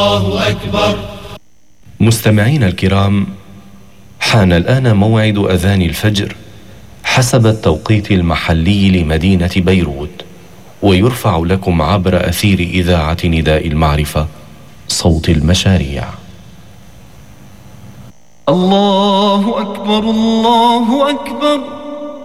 الله أكبر. مستمعين الكرام، حان الآن موعد أذان الفجر حسب التوقيت المحلي لمدينة بيروت، ويرفع لكم عبر أثير إذاعة نداء المعرفة صوت المشاريع. الله أكبر الله أكبر.